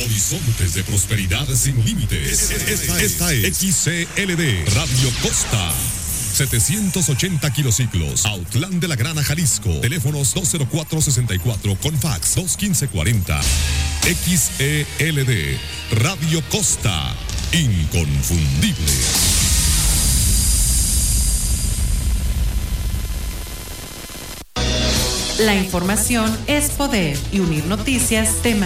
Horizontes de prosperidad sin límites. Esta es XCLD Radio Costa. 780 kilociclos, Autlán de la Grana, Jalisco. Teléfonos 204-64 con fax 215-40. XELD Radio Costa, inconfundible. La información es poder y unir noticias te